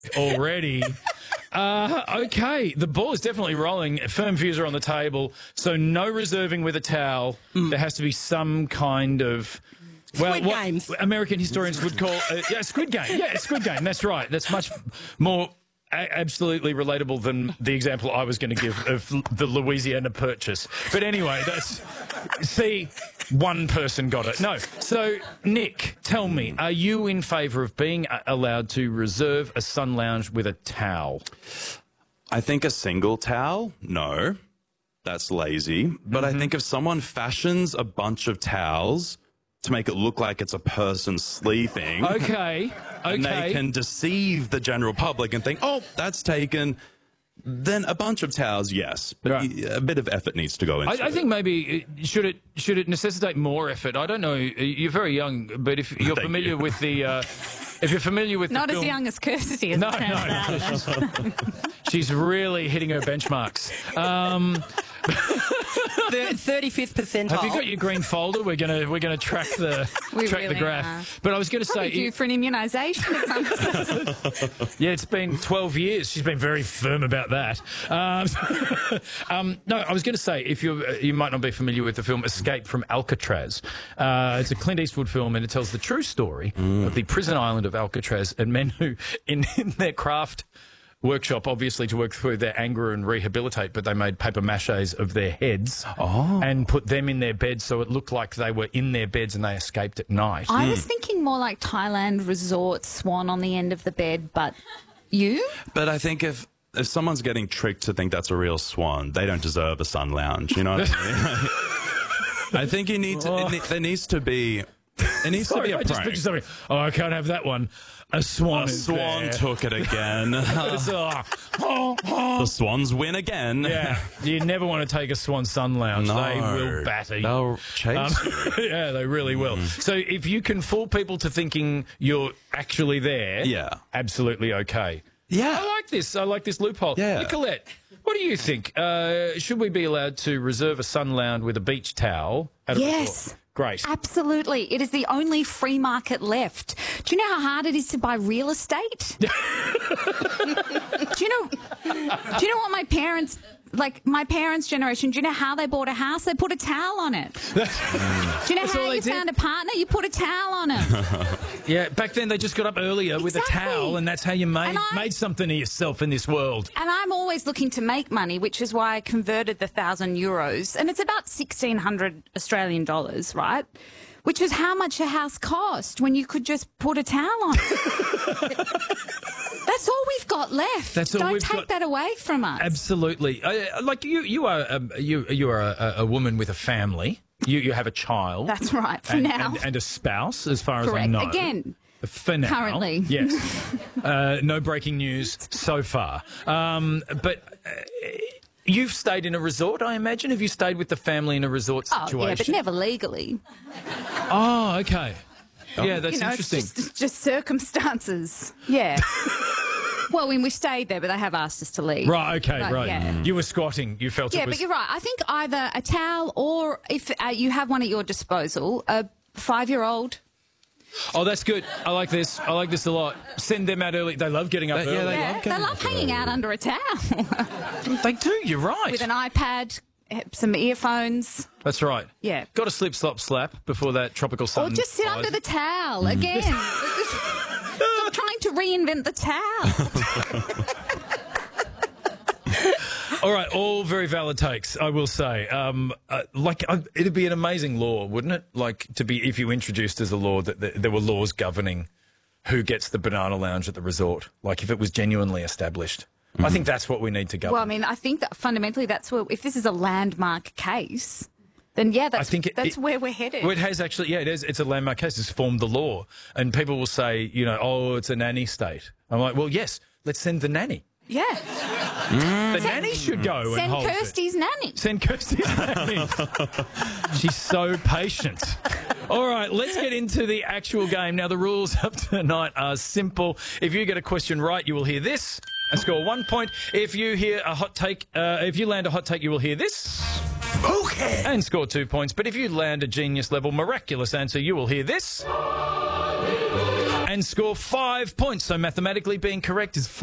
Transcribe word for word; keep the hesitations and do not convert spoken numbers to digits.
already. Uh, okay, the ball is definitely rolling. Firm views are on the table. So no reserving with a towel. Mm. There has to be some kind of... Well, Squid what Games. American historians would call... Uh, yeah, Squid Game. Yeah, Squid Game. That's right. That's much more... absolutely relatable than the example I was going to give of the Louisiana Purchase. But anyway, that's... See, one person got it. No. So, Nick, tell me, are you in favour of being allowed to reserve a sun lounge with a towel? I think a single towel, no. That's lazy. But mm-hmm. I think if someone fashions a bunch of towels to make it look like it's a person sleeping. Okay, okay. And they can deceive the general public and think, oh, that's taken. Then a bunch of towels, yes. But right. a bit of effort needs to go into I, I it. think maybe, should it should it necessitate more effort? I don't know. You're very young, but if you're Thank familiar you. with the... Uh, if you're familiar with Not the as film, young as Kirsty, as no, it turns no, out. no. She's really hitting her benchmarks. Um... thirty-fifth percentile. Have you got your green folder? We're gonna we're gonna track the We track really the graph. are. But I was going to say, Due for an immunisation at some point. yeah, it's been twelve years. She's been very firm about that. Um, um, no, I was going to say, if you you might not be familiar with the film Escape from Alcatraz. Uh, it's a Clint Eastwood film, and it tells the true story mm. of the prison island of Alcatraz and men who, in, in their craft workshop, obviously, to work through their anger and rehabilitate, but they made paper maches of their heads oh. and put them in their beds so it looked like they were in their beds and they escaped at night. I was thinking more like Thailand resort, swan on the end of the bed, but you? But I think if if someone's getting tricked to think that's a real swan, they don't deserve a sun lounge. You know what I mean? I think you need to. It, there needs to be. It needs Sorry, to be a I just prank. picture something. Oh, I can't have that one. A swan. A is swan there. took it again. It's, uh, oh, oh. The swans win again. Yeah, you never want to take a swan sun lounge. No. They will batter you. They'll chase Um, yeah, they really will. Mm. So if you can fool people to thinking you're actually there, Yeah. absolutely okay. Yeah. I like this. I like this loophole. Yeah. Nicolette, what do you think? Uh, should we be allowed to reserve a sun lounge with a beach towel at a Yes. resort? Great. Absolutely. It is the only free market left. Do you know how hard it is to buy real estate? do you know do you know what my parents, like my parents' generation, do you know how they bought a house? They put a towel on it. do you know That's all how they you did. found a partner? You put a towel on it. Yeah, back then they just got up earlier with a Exactly. towel, and that's how you made And I- made something of yourself in this world. And I'm always looking to make money, which is why I converted the thousand euros. And it's about sixteen hundred Australian dollars, right? Which is how much a house cost when you could just put a towel on it. That's all we've got left. That's all Don't we've take got. that away from us. Absolutely. Uh, like you, you are um, you you are a, a woman with a family. You you have a child. That's right, for and, now. and, and a spouse, as far as I Correct. know. Again, for now, currently. yes. uh, no breaking news so far. Um, but. Uh, You've stayed in a resort, I imagine. Have you stayed with the family in a resort situation? Oh, yeah, but never legally. Oh, okay. Yeah, that's you know, interesting. It's just, it's just circumstances. Yeah. Well, when we stayed there, but they have asked us to leave. Right, okay, But, right. yeah. You were squatting. You felt Yeah, it was... but you're right. I think either a towel or if uh, you have one at your disposal, a five-year-old. Oh, that's good. I like this. I like this a lot. Send them out early. They love getting up They- yeah, early. they Yeah, love they getting love hanging out under a towel They do, you're right. with an iPad, some earphones. That's right. Yeah. Got to slip, slop, slap before that tropical sun. Or just sit under the towel again. Stop trying to reinvent the towel. All right, all very valid takes, I will say. Um, uh, like, uh, it'd be an amazing law, wouldn't it? Like, to be, if you introduced as a law that th there were laws governing who gets the banana lounge at the resort. Like, if it was genuinely established. Mm-hmm. I think that's what we need to govern. Well, I mean, I think that fundamentally that's where, if this is a landmark case, then yeah, that's, I think it, that's it, where we're headed. Well, it has actually, yeah, it is. It's a landmark case. It's formed the law. And people will say, you know, oh, it's a nanny state. I'm like, well, yes, let's send the nanny. Yeah. The nanny should go and Send hold it. Kirsty's nanny. Send Kirsty's nanny. She's so patient. All right, let's get into the actual game. Now, the rules up tonight are simple. If you get a question right, you will hear this and score one point. If you hear a hot take, uh, if you land a hot take, you will hear this. Okay. And score two points. But if you land a genius level miraculous answer, you will hear this. and score five points. So mathematically being correct is